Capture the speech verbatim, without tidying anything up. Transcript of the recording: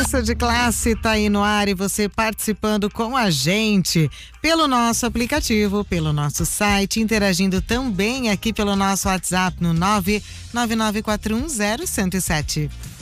Conversa de Classe tá aí no ar e você participando com a gente pelo nosso aplicativo, pelo nosso site, interagindo também aqui pelo nosso WhatsApp no nove nove nove quatro um zero um zero sete.